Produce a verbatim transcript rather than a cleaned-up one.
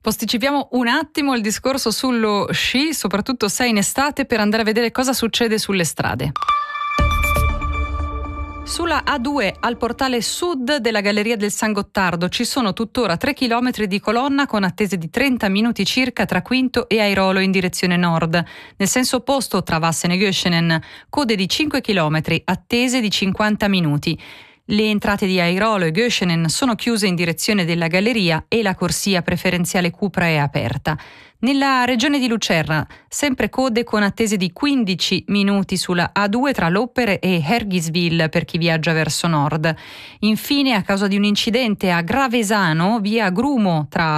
Posticipiamo un attimo il discorso sullo sci, soprattutto se è in estate, per andare a vedere cosa succede sulle strade. Sulla A due al portale sud della Galleria del San Gottardo ci sono tuttora tre chilometri di colonna con attese di trenta minuti circa tra Quinto e Airolo in direzione nord. Nel senso opposto tra Vassen e Göschenen, code di cinque chilometri, attese di cinquanta minuti. Le entrate di Airolo e Göschenen sono chiuse in direzione della galleria e la corsia preferenziale Cupra è aperta. Nella regione di Lucerna, sempre code con attese di quindici minuti sulla A due tra Loppere e Hergiswil per chi viaggia verso nord. Infine, a causa di un incidente a Gravesano, via Grumo tra